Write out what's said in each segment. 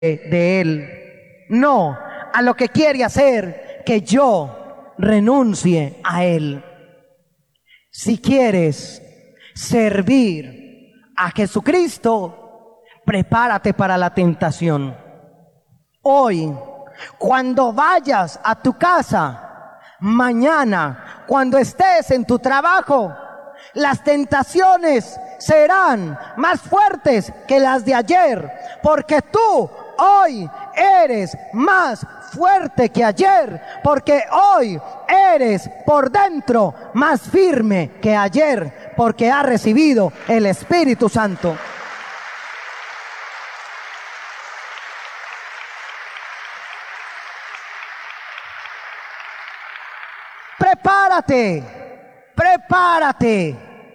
de Él, no a lo que quiere hacer que yo renuncie a Él. Si quieres servir a Jesucristo, prepárate para la tentación. Hoy, cuando vayas a tu casa, mañana, cuando estés en tu trabajo, las tentaciones serán más fuertes que las de ayer, porque tú hoy eres más fuerte que ayer, porque hoy eres por dentro más firme que ayer, porque has recibido el Espíritu Santo. Prepárate,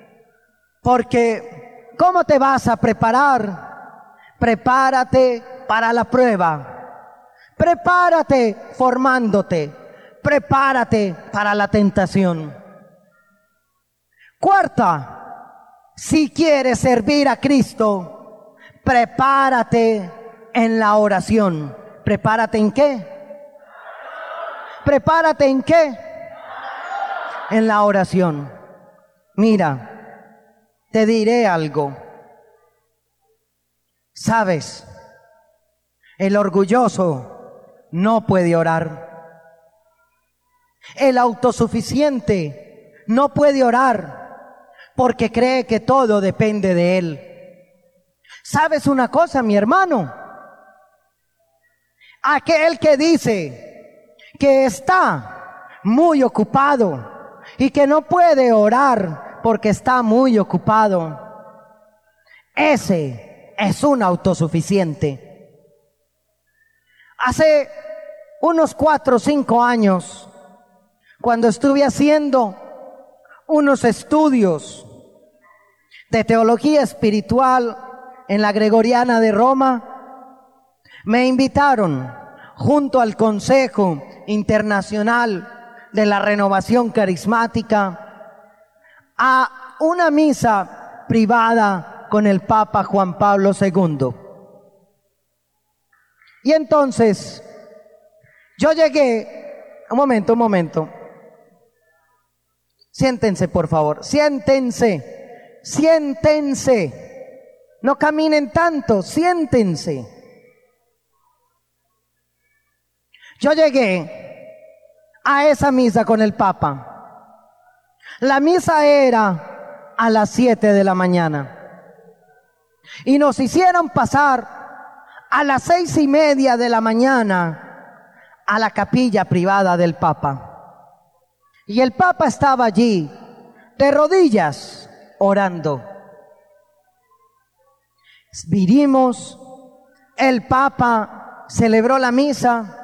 porque ¿cómo te vas a preparar? Prepárate para la prueba, prepárate formándote, prepárate para la tentación. Cuarta, si quieres servir a Cristo, prepárate en la oración. ¿Prepárate en qué? ¿Prepárate en qué? En la oración. Mira, te diré algo. ¿Sabes? El orgulloso no puede orar. El autosuficiente no puede orar porque cree que todo depende de él. ¿Sabes una cosa, mi hermano? Aquel que dice que está muy ocupado y que no puede orar porque está muy ocupado, ese es un autosuficiente. Hace unos 4 o 5 años, cuando estuve haciendo unos estudios de teología espiritual en la Gregoriana de Roma, me invitaron junto al Consejo Internacional de la Renovación Carismática a una misa privada con el Papa Juan Pablo II. Y entonces yo llegué, un momento, siéntense por favor, siéntense, no caminen tanto, siéntense. Yo llegué a esa misa con el Papa. La misa era a las 7 de la mañana y nos hicieron pasar a las 6:30 de la mañana a la capilla privada del Papa. Y el Papa estaba allí de rodillas orando. Vinimos, el Papa celebró la misa,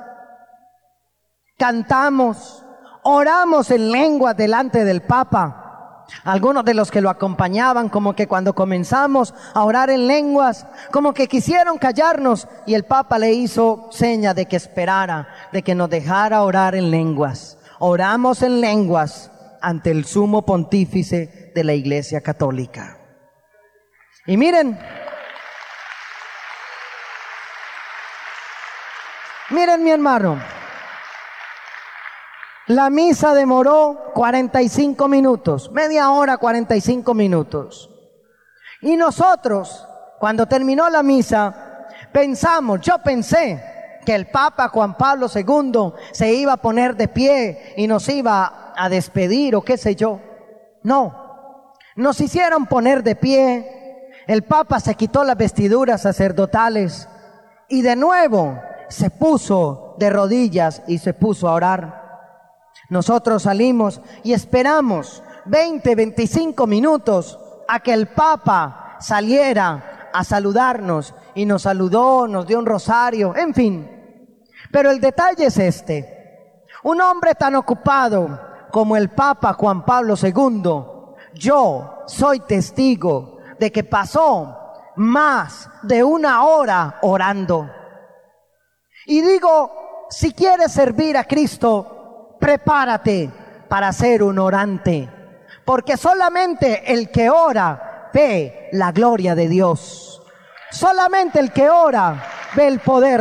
cantamos, oramos en lengua delante del Papa. Algunos de los que lo acompañaban, como que cuando comenzamos a orar en lenguas, como que quisieron callarnos, y el Papa le hizo seña de que esperara, de que nos dejara orar en lenguas. Oramos en lenguas ante el sumo pontífice de la Iglesia Católica. Y miren mi hermano, la misa demoró 45 minutos, media hora, 45 minutos. Y nosotros, cuando terminó la misa, yo pensé que el Papa Juan Pablo II se iba a poner de pie y nos iba a despedir o qué sé yo. No, nos hicieron poner de pie. El Papa se quitó las vestiduras sacerdotales y de nuevo se puso de rodillas y se puso a orar. Nosotros salimos y esperamos 25 minutos a que el Papa saliera a saludarnos, y nos saludó, nos dio un rosario, en fin. Pero el detalle es este: un hombre tan ocupado como el Papa Juan Pablo II, yo soy testigo de que pasó más de 1 hora orando. Y digo, si quieres servir a Cristo, prepárate para ser un orante, porque solamente el que ora ve la gloria de Dios. Solamente el que ora ve el poder